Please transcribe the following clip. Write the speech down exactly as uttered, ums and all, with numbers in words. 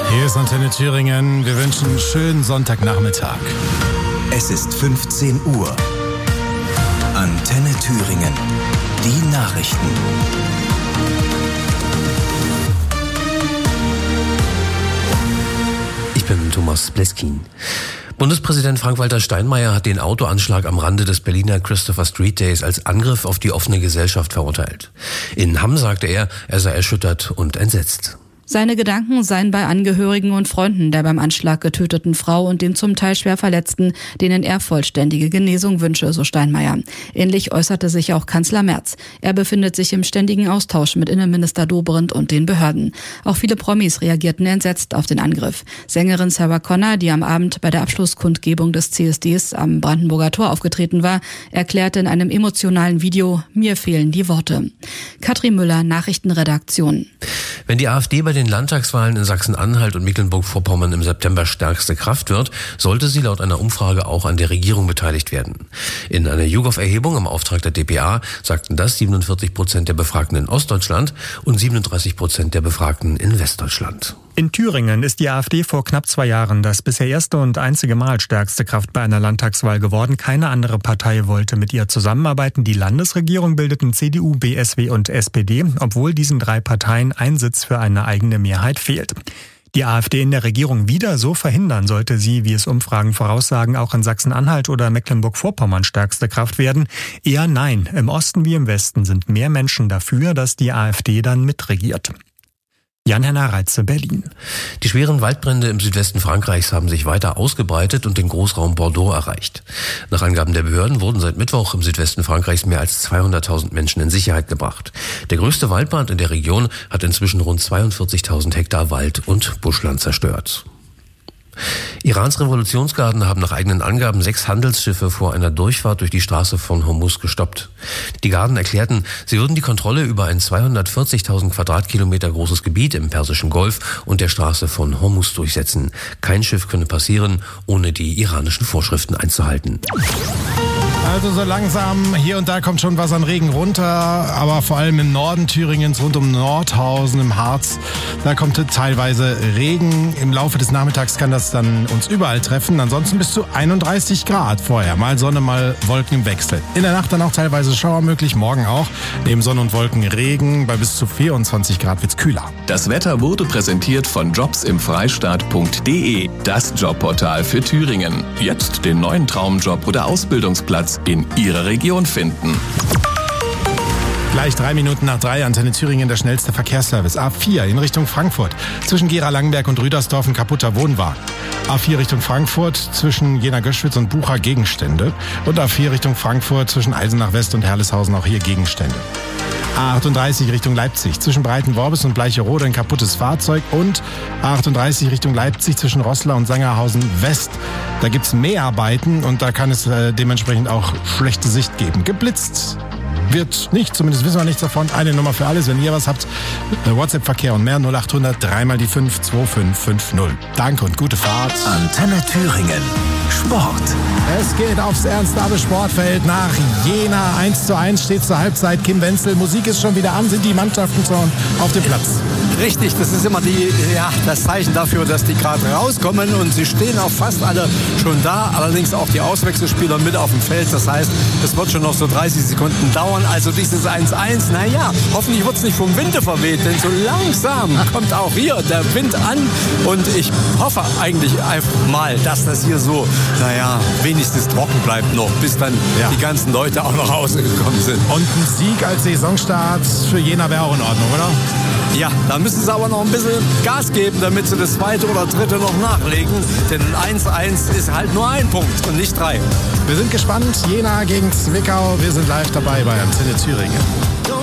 Hier ist Antenne Thüringen. Wir wünschen einen schönen Sonntagnachmittag. Es ist fünfzehn Uhr. Antenne Thüringen. Die Nachrichten. Ich bin Thomas Bleskin. Bundespräsident Frank-Walter Steinmeier hat den Autoanschlag am Rande des Berliner Christopher Street Days als Angriff auf die offene Gesellschaft verurteilt. In Hamm sagte er, er sei erschüttert und entsetzt. Seine Gedanken seien bei Angehörigen und Freunden der beim Anschlag getöteten Frau und dem zum Teil schwer Verletzten, denen er vollständige Genesung wünsche, so Steinmeier. Ähnlich äußerte sich auch Kanzler Merz. Er befindet sich im ständigen Austausch mit Innenminister Dobrindt und den Behörden. Auch viele Promis reagierten entsetzt auf den Angriff. Sängerin Sarah Connor, die am Abend bei der Abschlusskundgebung des C S Ds am Brandenburger Tor aufgetreten war, erklärte in einem emotionalen Video: Mir fehlen die Worte. Katrin Müller, Nachrichtenredaktion. Wenn die AfD bei den Landtagswahlen in Sachsen-Anhalt und Mecklenburg-Vorpommern im September stärkste Kraft wird, sollte sie laut einer Umfrage auch an der Regierung beteiligt werden. In einer YouGov-Erhebung im Auftrag der d p a sagten das siebenundvierzig Prozent der Befragten in Ostdeutschland und siebenunddreißig Prozent der Befragten in Westdeutschland. In Thüringen ist die AfD vor knapp zwei Jahren das bisher erste und einzige Mal stärkste Kraft bei einer Landtagswahl geworden. Keine andere Partei wollte mit ihr zusammenarbeiten. Die Landesregierung bildeten C D U, B S W und S P D, obwohl diesen drei Parteien ein Sitz für eine eigene Mehrheit fehlt. Die AfD in der Regierung wieder so verhindern, sollte sie, wie es Umfragen voraussagen, auch in Sachsen-Anhalt oder Mecklenburg-Vorpommern stärkste Kraft werden? Eher nein. Im Osten wie im Westen sind mehr Menschen dafür, dass die AfD dann mitregiert. Jan-Henner Reitze, Berlin. Die schweren Waldbrände im Südwesten Frankreichs haben sich weiter ausgebreitet und den Großraum Bordeaux erreicht. Nach Angaben der Behörden wurden seit Mittwoch im Südwesten Frankreichs mehr als zweihunderttausend Menschen in Sicherheit gebracht. Der größte Waldbrand in der Region hat inzwischen rund zweiundvierzigtausend Hektar Wald und Buschland zerstört. Irans Revolutionsgarden haben nach eigenen Angaben sechs Handelsschiffe vor einer Durchfahrt durch die Straße von Hormuz gestoppt. Die Garden erklärten, sie würden die Kontrolle über ein zweihundertvierzigtausend Quadratkilometer großes Gebiet im Persischen Golf und der Straße von Hormuz durchsetzen. Kein Schiff könne passieren, ohne die iranischen Vorschriften einzuhalten. Also so langsam, hier und da kommt schon was an Regen runter, aber vor allem im Norden Thüringens, rund um Nordhausen, im Harz, da kommt teilweise Regen. Im Laufe des Nachmittags kann das dann uns überall treffen. Ansonsten bis zu einunddreißig Grad vorher. Mal Sonne, mal Wolken im Wechsel. In der Nacht dann auch teilweise Schauer möglich, morgen auch. Neben Sonne und Wolken Regen, bei bis zu vierundzwanzig Grad wird's kühler. Das Wetter wurde präsentiert von jobs im freistaat punkt de, das Jobportal für Thüringen. Jetzt den neuen Traumjob oder Ausbildungsplatz in Ihrer Region finden. Gleich drei Minuten nach drei, Antenne Thüringen, der schnellste Verkehrsservice. A vier in Richtung Frankfurt. Zwischen Gera-Langenberg und Rüdersdorf ein kaputter Wohnwagen. A vier Richtung Frankfurt zwischen Jena-Göschwitz und Bucha Gegenstände. Und A vier Richtung Frankfurt zwischen Eisenach West und Herleshausen auch hier Gegenstände. A achtunddreißig Richtung Leipzig zwischen Breitenworbis und Bleicherode ein kaputtes Fahrzeug. Und A achtunddreißig Richtung Leipzig zwischen Roßla und Sangerhausen West. Da gibt's Mäharbeiten und da kann es äh, dementsprechend auch schlechte Sicht geben. Geblitzt wird nicht, zumindest wissen wir nichts davon. Eine Nummer für alles, wenn ihr was habt. WhatsApp-Verkehr und mehr null achthundert dreimal die fünf zwei fünf fünf null. Danke und gute Fahrt. Antenne Thüringen. Sport. Es geht aufs Ernst-Abbe Sportfeld nach Jena. eins zu eins steht zur Halbzeit. Kim Wenzel, Musik ist schon wieder an. Sind die Mannschaften schon auf dem Platz? Richtig, das ist immer die, ja, das Zeichen dafür, dass die gerade rauskommen und sie stehen auch fast alle schon da, allerdings auch die Auswechselspieler mit auf dem Feld. Das heißt, es wird schon noch so dreißig Sekunden dauern. Also dieses eins eins, naja, hoffentlich wird es nicht vom Winde verweht, denn so langsam kommt auch hier der Wind an und ich hoffe eigentlich einfach mal, dass das hier so, naja, wenigstens trocken bleibt noch, bis dann ja. die ganzen Leute auch nach Hause gekommen sind. Und ein Sieg als Saisonstart für Jena wäre auch in Ordnung, oder? Ja, da müssen sie aber noch ein bisschen Gas geben, damit sie das zweite oder dritte noch nachlegen. Denn eins eins ist halt nur ein Punkt und nicht drei. Wir sind gespannt. Jena gegen Zwickau. Wir sind live dabei bei Antenne Thüringen.